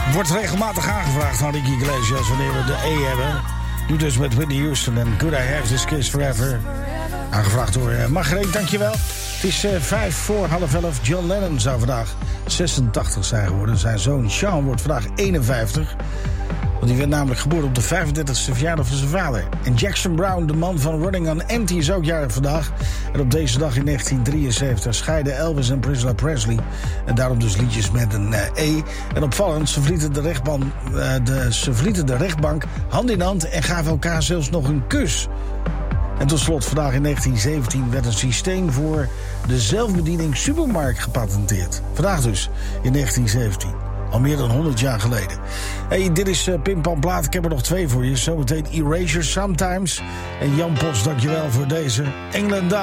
Wordt regelmatig aangevraagd aan Ricky Iglesias wanneer we de E hebben. Nu dus met Whitney Houston en Could I Have This Kiss Forever. Aangevraagd door Margreet, dankjewel. Het is 11:05. John Lennon zou vandaag 86 zijn geworden. Zijn zoon Sean wordt vandaag 51. Want die werd namelijk geboren op de 35e verjaardag van zijn vader. En Jackson Browne, de man van Running on Empty, is ook jarig vandaag. En op deze dag in 1973 scheiden Elvis en Priscilla Presley. En daarom dus liedjes met een E. En opvallend, ze verlieten de rechtbank hand in hand en gaven elkaar zelfs nog een kus. En tot slot, vandaag in 1917 werd een systeem voor de zelfbediening supermarkt gepatenteerd. Vandaag dus, in 1917. Al meer dan 100 jaar geleden. Hey, dit is Pim Pam Plaat. Ik heb er nog 2 voor je. Zometeen Erasure Sometimes. En Jan Post, dankjewel voor deze England.